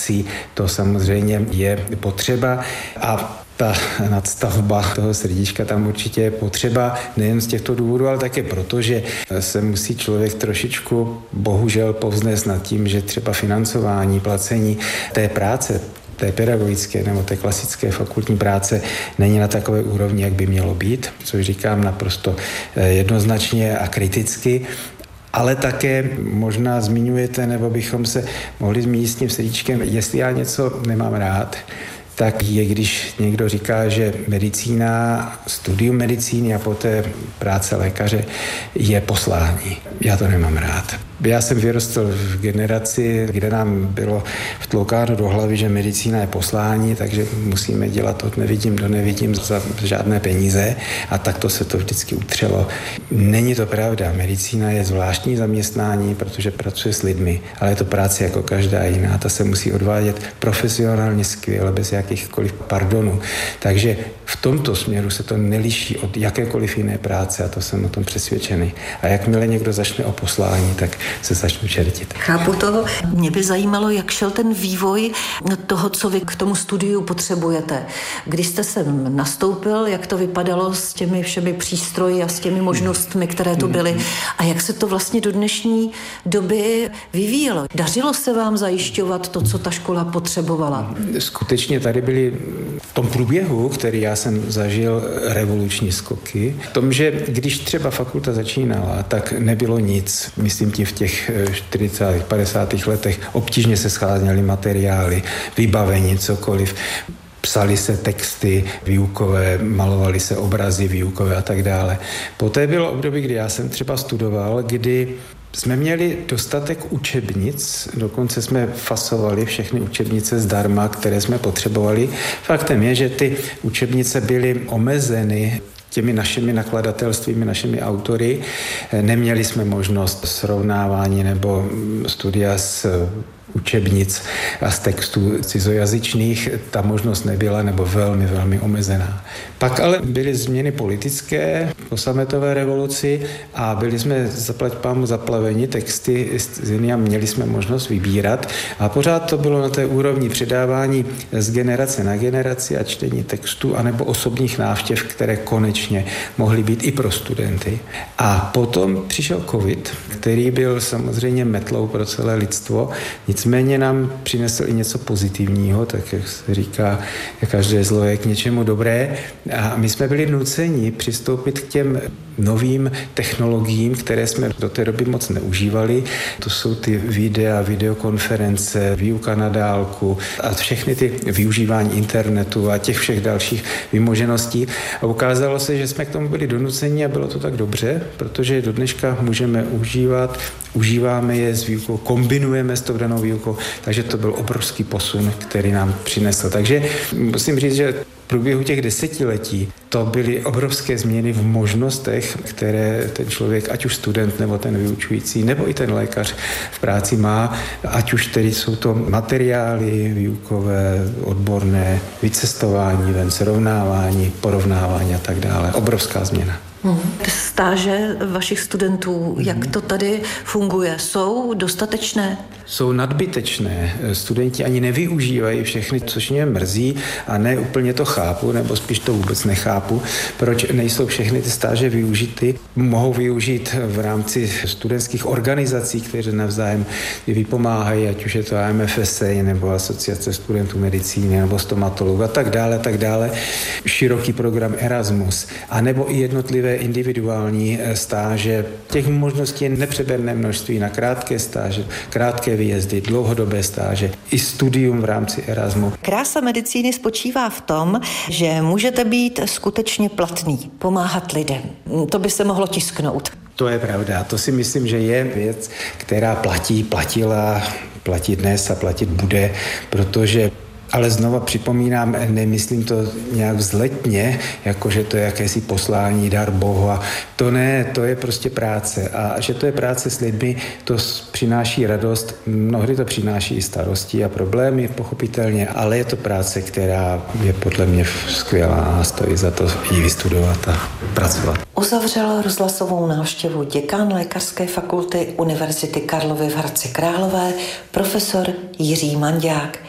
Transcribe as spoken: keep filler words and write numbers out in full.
praxí, to samozřejmě je potřeba a ta nadstavba toho srdíčka tam určitě je potřeba nejen z těchto důvodů, ale také proto, že se musí člověk trošičku bohužel povznést nad tím, že třeba financování, placení té práce, té pedagogické nebo té klasické fakultní práce není na takové úrovni, jak by mělo být, což říkám naprosto jednoznačně a kriticky. Ale také možná zmiňujete, nebo bychom se mohli zmínit s tím srdíčkem, jestli já něco nemám rád, tak je, když někdo říká, že medicína, studium medicíny a poté práce lékaře je poslání. Já to nemám rád. Já jsem vyrostl v generaci, kde nám bylo vtloukáno do hlavy, že medicína je poslání, takže musíme dělat od nevidím do nevidím za žádné peníze a takto se to vždycky utřelo. Není to pravda. Medicína je zvláštní zaměstnání, protože pracuje s lidmi, ale je to práce jako každá jiná. Ta se musí odvádět profesionálně skvěle, bez jakýchkoliv pardonů. Takže v tomto směru se to neliší od jakékoliv jiné práce a to jsem o tom přesvědčený. A jakmile někdo začne o poslání, tak se začnu čertit. Chápu to. Mě by zajímalo, jak šel ten vývoj toho, co vy k tomu studiu potřebujete. Když jste sem nastoupil, jak to vypadalo s těmi všemi přístroji a s těmi možnostmi, které tu byly a jak se to vlastně do dnešní doby vyvíjelo. Dařilo se vám zajišťovat to, co ta škola potřebovala? Skutečně tady byly v tom průběhu, který já jsem zažil, revoluční skoky. V tom, že když třeba fakulta začínala, tak nebylo nic. Myslím tím v těch čtyřicátých padesátých letech obtížně se scházely materiály, vybavení, cokoliv. Psaly se texty výukové, malovaly se obrazy výukové a tak dále. Poté bylo období, kdy já jsem třeba studoval, kdy jsme měli dostatek učebnic, dokonce jsme fasovali všechny učebnice zdarma, které jsme potřebovali. Faktem je, že ty učebnice byly omezeny těmi našimi nakladatelstvími, našimi autory. Neměli jsme možnost srovnávání nebo studia s učebnic a z textů cizojazyčných. Ta možnost nebyla nebo velmi, velmi omezená. Pak ale byly změny politické po sametové revoluci a byli jsme zaplať pámu zaplaveni texty z jiný a měli jsme možnost vybírat a pořád to bylo na té úrovni předávání z generace na generaci a čtení textů anebo osobních návštěv, které konečně mohly být i pro studenty. A potom přišel covid, který byl samozřejmě metlou pro celé lidstvo. Nicméně nám přinesl i něco pozitivního, tak jak se říká, každé zlo je k něčemu dobré. A my jsme byli nuceni přistoupit k těm novým technologiím, které jsme do té doby moc neužívali. To jsou ty videa, videokonference, výuka na dálku a všechny ty využívání internetu a těch všech dalších vymožeností. A ukázalo se, že jsme k tomu byli donuceni a bylo to tak dobře, protože do dneška můžeme užívat, užíváme je s výukou, kombinujeme s tou danou výukou, takže to byl obrovský posun, který nám přinesl. Takže musím říct, že v průběhu těch desetiletí to byly obrovské změny v možnostech, které ten člověk, ať už student, nebo ten vyučující, nebo i ten lékař v práci má, ať už tedy jsou to materiály výukové, odborné, vycestování, ven, srovnávání, porovnávání a tak dále. Obrovská změna. Hmm. Stáže vašich studentů, hmm. jak to tady funguje, jsou dostatečné? Jsou nadbytečné. Studenti ani nevyužívají všechny, což mě mrzí a ne úplně to chápu, nebo spíš to vůbec nechápu, proč nejsou všechny ty stáže využity. Mohou využít v rámci studentských organizací, které navzájem vypomáhají, ať už je to A M F S A nebo Asociace studentů medicíny nebo stomatologů a tak dále, tak dále. Široký program Erasmus, a nebo i jednotlivé individuální stáže. Těch možností je nepřeberné množství na krátké stáže, krátké výjezdy, dlouhodobé stáže i studium v rámci Erasmu. Krása medicíny spočívá v tom, že můžete být skutečně platný, pomáhat lidem. To by se mohlo tisknout. To je pravda. To si myslím, že je věc, která platí, platila, platí dnes a platit bude, protože ale znova připomínám, nemyslím to nějak vzletně, jako že to je jakési poslání, dar Boha. To ne, to je prostě práce. A že to je práce s lidmi, to přináší radost, mnohdy to přináší i starosti a problémy, pochopitelně, ale je to práce, která je podle mě skvělá a stojí za to ji vystudovat a pracovat. Uzavřel rozhlasovou návštěvu děkan Lékařské fakulty Univerzity Karlovy v Hradci Králové profesor Jiří Mandák.